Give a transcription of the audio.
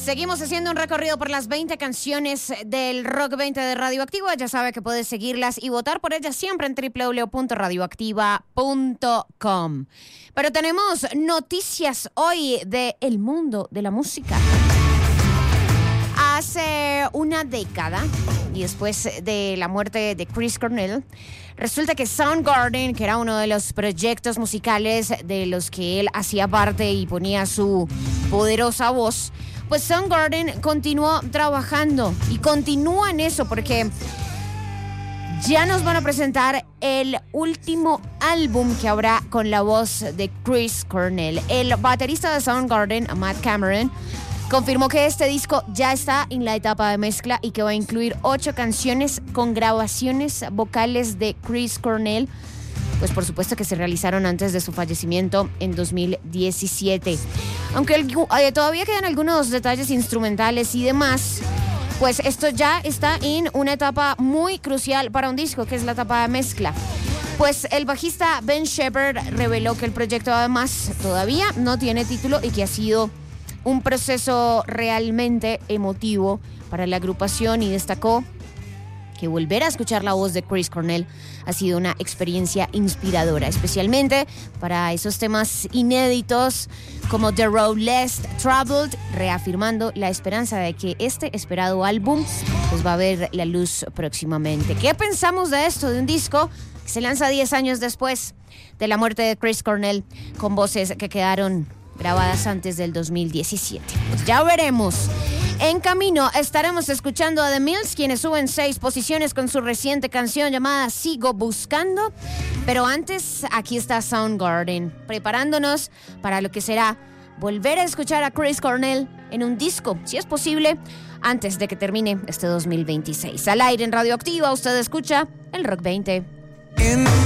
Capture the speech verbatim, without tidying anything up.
Seguimos haciendo un recorrido por las veinte canciones del Rock veinte de Radioactiva. Ya sabe que puedes seguirlas y votar por ellas siempre en doble u doble u doble u punto radioactiva punto com. Pero tenemos noticias hoy del mundo de la música. Hace una década, y después de la muerte de Chris Cornell, resulta que Soundgarden, que era uno de los proyectos musicales de los que él hacía parte y ponía su poderosa voz, pues Soundgarden continuó trabajando y continúa en eso porque ya nos van a presentar el último álbum que habrá con la voz de Chris Cornell. El baterista de Soundgarden, Matt Cameron, confirmó que este disco ya está en la etapa de mezcla y que va a incluir ocho canciones con grabaciones vocales de Chris Cornell, pues por supuesto que se realizaron antes de su fallecimiento en dos mil diecisiete. Aunque el, eh, todavía quedan algunos detalles instrumentales y demás, pues esto ya está en una etapa muy crucial para un disco, que es la etapa de mezcla. Pues el bajista Ben Shepherd reveló que el proyecto además todavía no tiene título y que ha sido un proceso realmente emotivo para la agrupación, y destacó que volver a escuchar la voz de Chris Cornell ha sido una experiencia inspiradora, especialmente para esos temas inéditos como The Road Less Traveled, reafirmando la esperanza de que este esperado álbum pues va a ver la luz próximamente. ¿Qué pensamos de esto, de un disco que se lanza diez años después de la muerte de Chris Cornell, con voces que quedaron grabadas antes del dos mil diecisiete? Pues ya veremos. En camino estaremos escuchando a The Mills, quienes suben seis posiciones con su reciente canción llamada Sigo Buscando. Pero antes, aquí está Soundgarden, preparándonos para lo que será volver a escuchar a Chris Cornell en un disco, si es posible, antes de que termine este dos mil veintiséis. Al aire en Radioactiva, usted escucha el Rock veinte.